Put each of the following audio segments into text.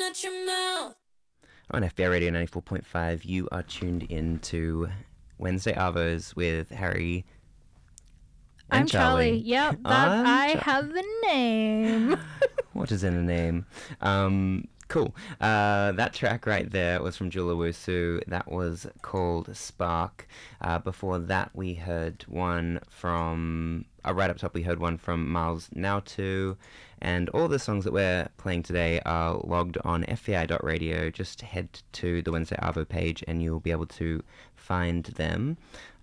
out your mouth. On FBI Radio 94.5, you are tuned in to Wednesday Arvos with Harry and I'm Charlie. Yep, I have the name. What is in a name? Cool. That track right there was from Jula Wusu. That was called Spark. Before that, we heard one from... right up top, we heard one from Miles Nautu. And all the songs that we're playing today are logged on fbi.radio. Just head to the Wednesday Arvo page and you'll be able to find them.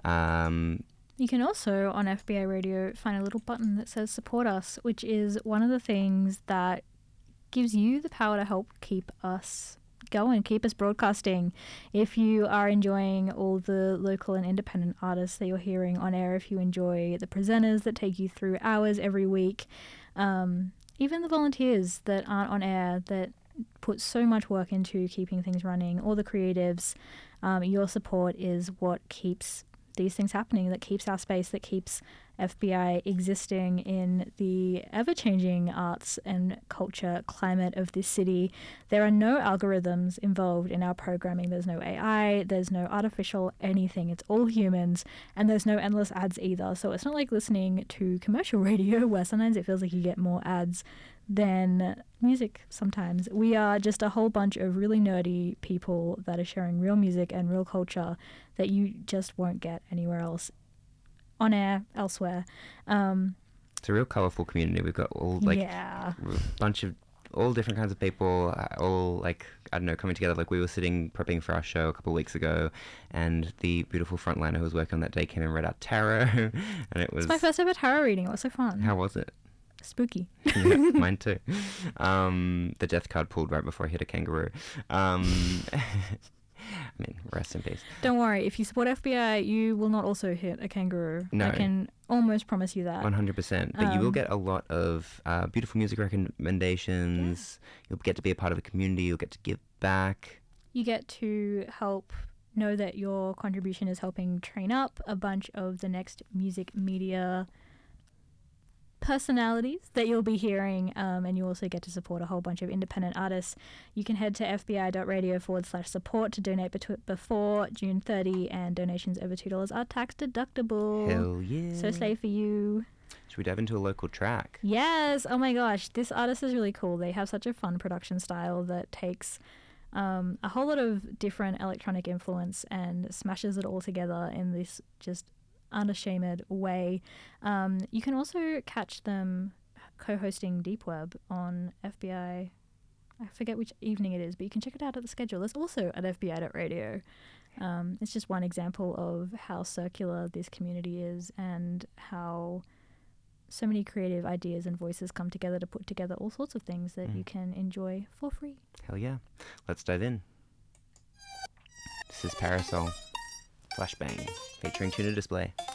You can also, on FBI Radio, find a little button that says Support Us, which is one of the things that gives you the power to help keep us going, keep us broadcasting. If you are enjoying all the local and independent artists that you're hearing on air, if you enjoy the presenters that take you through hours every week, even the volunteers that aren't on air that put so much work into keeping things running, all the creatives, your support is what keeps these things happening, that keeps our space, that keeps FBI existing in the ever-changing arts and culture climate of this city. There are no algorithms involved in our programming. There's no AI, there's no artificial anything. It's all humans, and there's no endless ads either. So it's not like listening to commercial radio where sometimes it feels like you get more ads than music sometimes. We are just a whole bunch of really nerdy people that are sharing real music and real culture that you just won't get anywhere else on air, elsewhere. It's a real colourful community. We've got all, a bunch of all different kinds of people, all, I don't know, coming together. Like, we were sitting prepping for our show a couple of weeks ago, and the beautiful frontliner who was working on that day came and read out tarot, and it was... It's my first ever tarot reading. It was so fun. How was it? Spooky. Yeah, mine too. The death card pulled right before I hit a kangaroo. I mean, rest in peace. Don't worry, if you support FBI, you will not also hit a kangaroo. No. I can almost promise you that. 100%. But you will get a lot of beautiful music recommendations. Yeah. You'll get to be a part of a community. You'll get to give back. You get to help know that your contribution is helping train up a bunch of the next music media personalities that you'll be hearing, and you also get to support a whole bunch of independent artists. You can head to fbi.radio/support to donate before June 30, and donations over $2 are tax deductible. Hell yeah. So slay for you. Should we dive into a local track? Yes. Oh my gosh, this artist is really cool. They have such a fun production style that takes a whole lot of different electronic influence and smashes it all together in this just unashamed way. You can also catch them co-hosting Deep Web on FBI. I forget which evening it is, but you can check it out at the schedule. It's also at fbi.radio. It's just one example of how circular this community is and how so many creative ideas and voices come together to put together all sorts of things that you can enjoy for free. Hell yeah. Let's dive in. This is Parasol Flashbang featuring Tuna Display.